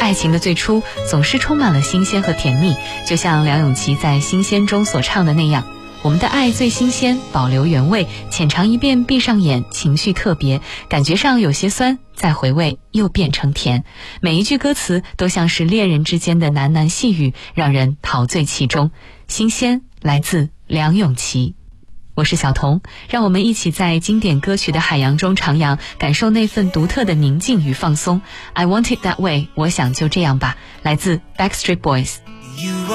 爱情的最初总是充满了新鲜和甜蜜，就像梁咏琪在《新鲜》中所唱的那样，我们的爱最新鲜，保留原味，浅尝一遍闭上眼，情绪特别，感觉上有些酸，再回味又变成甜。每一句歌词都像是恋人之间的喃喃细语，让人陶醉其中。新鲜来自梁咏琪。我是小童，让我们一起在经典歌曲的海洋中徜徉，感受那份独特的宁静与放松。I want it that way， 我想就这样吧，来自 Backstreet Boys。